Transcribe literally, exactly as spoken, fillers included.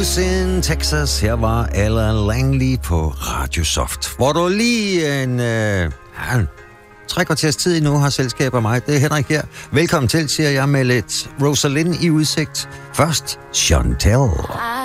In Texas, her var Alan Langley på Radio Soft, hvor du lige en, øh, ja, tre kvarters tid endnu har selskab af mig. Det er Henrik her. Velkommen til, siger jeg med lidt Rosalind i udsigt. Først, Chantel.